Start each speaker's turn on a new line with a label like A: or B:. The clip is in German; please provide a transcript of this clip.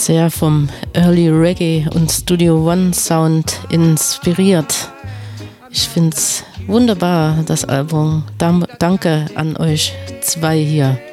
A: sehr vom Early Reggae und Studio One Sound inspiriert. Ich finde es wunderbar, das Album. Danke an euch zwei hier.